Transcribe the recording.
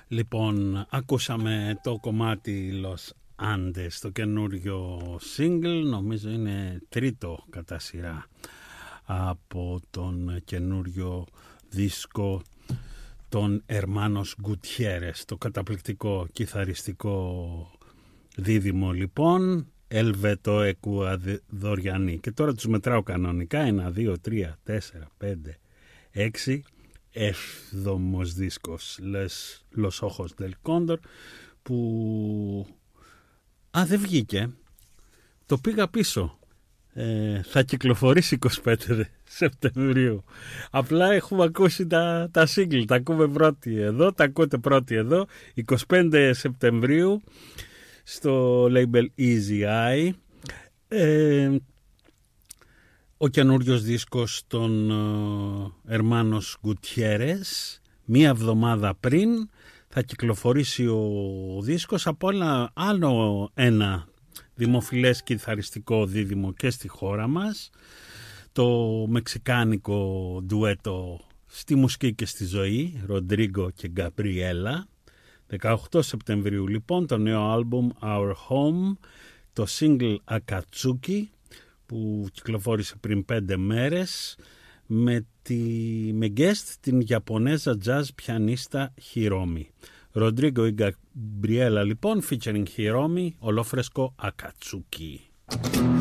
Λοιπόν, ακούσαμε το κομμάτι Los Andes, το καινούριο single, νομίζω είναι τρίτο κατά σειρά από τον καινούριο δίσκο των Hermanos Gutierrez, το καταπληκτικό κιθαριστικό δίδυμο λοιπόν, Ελβετο Εκουαδοριανή. Και τώρα τους μετράω κανονικά, 1, 2, 3, 4, 5, 6, έβδομος δίσκος, Los Ojos del Cóndor, που δεν βγήκε, το πήγα πίσω. Θα κυκλοφορήσει 25 Σεπτεμβρίου. Απλά έχουμε ακούσει τα single, τα ακούμε πρώτη εδώ, τα ακούτε πρώτη εδώ. 25 Σεπτεμβρίου στο label Easy Eye, ο καινούριος δίσκος των Hermanos Gutierrez. Μία εβδομάδα πριν θα κυκλοφορήσει ο δίσκος από άλλο ένα δημοφιλές κιθαριστικό δίδυμο και στη χώρα μας, το μεξικάνικο ντουέτο στη μουσική και στη ζωή, Ροντρίγκο και Γκαμπριέλα. 18 Σεπτεμβρίου λοιπόν το νέο άλμπουμ Our Home, το single Akatsuki που κυκλοφόρησε πριν 5 μέρες με guest την Ιαπωνέζα jazz πιανίστα Hiromi. Ροντρίγκο ή Γκαμπριέλα λοιπόν featuring Hiromi, ολόφρεσκο Akatsuki.